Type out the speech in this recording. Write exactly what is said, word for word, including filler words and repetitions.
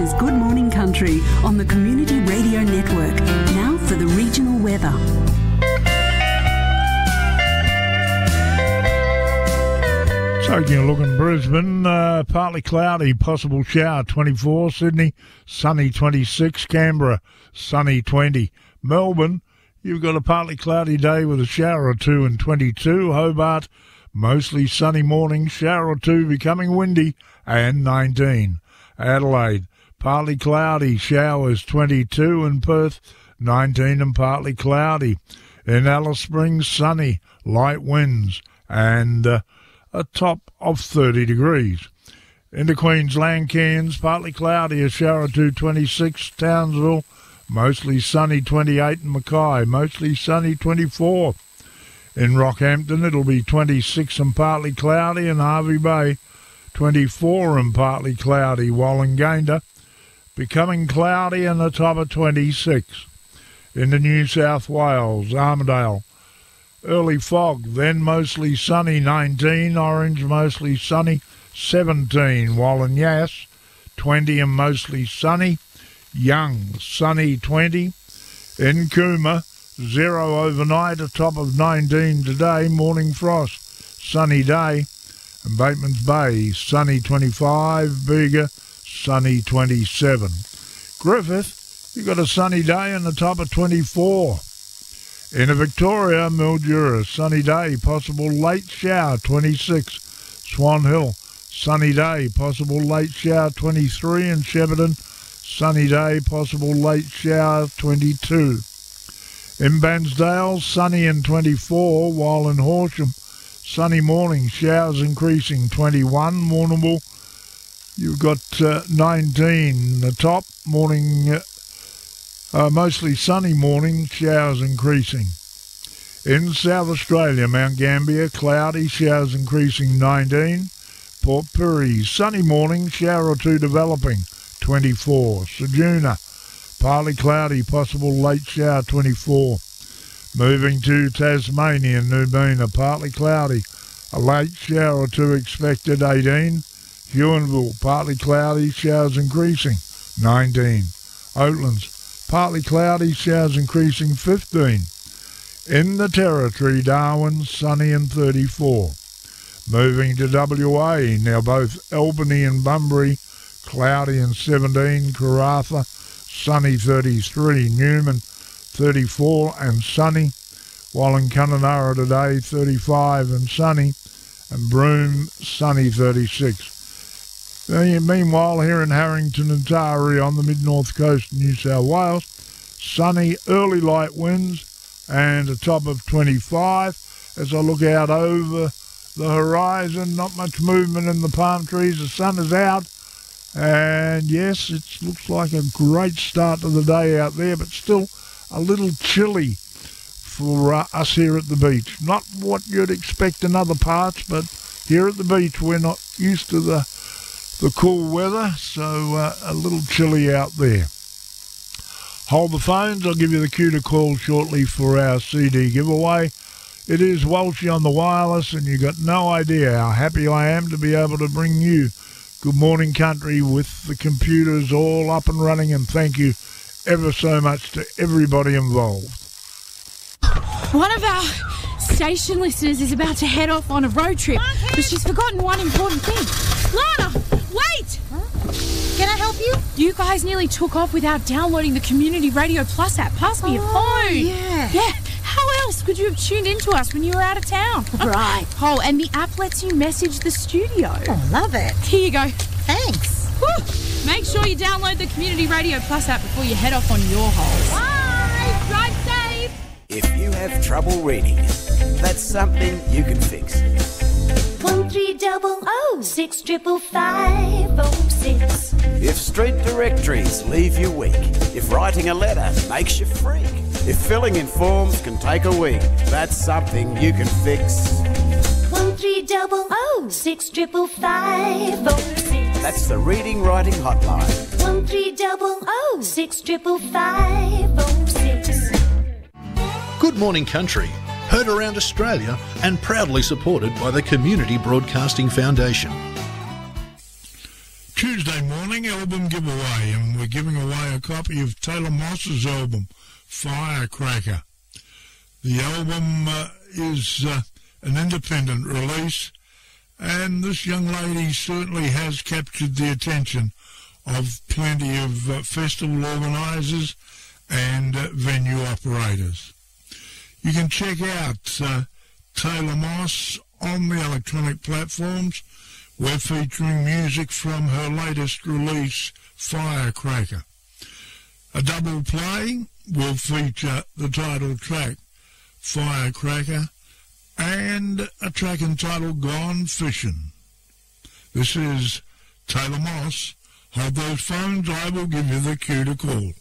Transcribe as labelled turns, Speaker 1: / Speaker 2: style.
Speaker 1: is Good Morning Country on the Community Radio Network. Now for the regional weather.
Speaker 2: Taking a look in Brisbane, uh, partly cloudy, possible shower, twenty-four. Sydney, sunny, twenty-six. Canberra, sunny, twenty. Melbourne, you've got a partly cloudy day with a shower or two and twenty-two. Hobart, mostly sunny morning, shower or two, becoming windy, and nineteen. Adelaide, partly cloudy, showers, twenty-two. And Perth, nineteen and partly cloudy. In Alice Springs, sunny, light winds, and Uh, a top of thirty degrees. Into Queensland, Cairns, partly cloudy, a shower or two, twenty-six. Townsville, mostly sunny, twenty-eight. And Mackay, mostly sunny, twenty-four. In Rockhampton, it'll be twenty-six and partly cloudy. And Hervey Bay, twenty-four and partly cloudy. Wallangander, becoming cloudy and a top of twenty-six. Into New South Wales, Armidale, early fog, then mostly sunny, nineteen. Orange, mostly sunny, seventeen. Wallan-Yass, twenty and mostly sunny. Young, sunny, twenty. In Cooma, zero overnight, a top of nineteen today. Morning frost, sunny day. And Bateman's Bay, sunny, twenty-five. Bega, sunny, twenty-seven. Griffith, you've got a sunny day and a top of twenty-four. In Victoria, Mildura, sunny day, possible late shower, twenty-six. Swan Hill, sunny day, possible late shower, twenty-three. And Shepparton, sunny day, possible late shower, twenty-two. In Bansdale, sunny and twenty-four, while in Horsham, sunny morning, showers increasing, twenty-one. Warrnambool, you've got uh, nineteen. The top, morning uh, Uh, mostly sunny morning, showers increasing. In South Australia, Mount Gambier, cloudy, showers increasing, nineteen. Port Pirie, sunny morning, shower or two developing, twenty-four. Ceduna, partly cloudy, possible late shower, twenty-four. Moving to Tasmania, Nubeena, partly cloudy, a late shower or two expected, eighteen. Huonville, partly cloudy, showers increasing, nineteen. Oatlands, partly cloudy, showers increasing, fifteen. In the Territory, Darwin, sunny and thirty-four. Moving to W A, now both Albany and Bunbury, cloudy and seventeen. Karratha, sunny, thirty-three. Newman, thirty-four and sunny. While in Kununurra today, thirty-five and sunny. And Broome, sunny, thirty-six. Meanwhile, here in Harrington and Taree on the mid-north coast of New South Wales, sunny, early light winds and a top of twenty-five. As I look out over the horizon, not much movement in the palm trees. The sun is out, and yes, it looks like a great start to the day out there, but still a little chilly for uh, us here at the beach. Not what you'd expect in other parts, but here at the beach we're not used to the the cool weather, so uh, a little chilly out there. Hold the phones. I'll give you the cue to call shortly for our C D giveaway. It is Walshy on the wireless, and you got no idea how happy I am to be able to bring you Good Morning Country with the computers all up and running, and thank you ever so much to everybody involved.
Speaker 3: One of our station listeners is about to head off on a road trip, but she's forgotten one important thing. Lana, wait!
Speaker 4: Huh? Can I help you?
Speaker 3: You guys nearly took off without downloading the Community Radio Plus app. Pass me
Speaker 4: oh,
Speaker 3: your phone.
Speaker 4: Yeah.
Speaker 3: Yeah. How else could you have tuned into us when you were out of town?
Speaker 4: Right.
Speaker 3: Oh, and the app lets you message the studio.
Speaker 4: Oh, love it.
Speaker 3: Here you go.
Speaker 4: Thanks.
Speaker 3: Woo. Make sure you download the Community Radio Plus app before you head off on your holes.
Speaker 4: Bye.
Speaker 3: Drive safe.
Speaker 5: If you have trouble reading, that's something you can fix.
Speaker 6: One three double oh six triple five oh six.
Speaker 5: If street directories leave you weak, if writing a letter makes you freak, if filling in forms can take a week, that's something you can fix.
Speaker 6: One three double oh six triple five oh six.
Speaker 5: That's the Reading Writing Hotline.
Speaker 6: One three double oh six triple five oh six.
Speaker 7: Good Morning Country, heard around Australia and proudly supported by the Community Broadcasting Foundation.
Speaker 2: Tuesday morning album giveaway, and we're giving away a copy of Taylor Moss's album, Firecracker. The album uh, is uh, an independent release, and this young lady certainly has captured the attention of plenty of uh, festival organisers and uh, venue operators. You can check out uh, Taylor Moss on the electronic platforms. We're featuring music from her latest release, Firecracker. A double play will feature the title track, Firecracker, and a track entitled Gone Fishing. This is Taylor Moss. Hold those phones, I will give you the cue to call.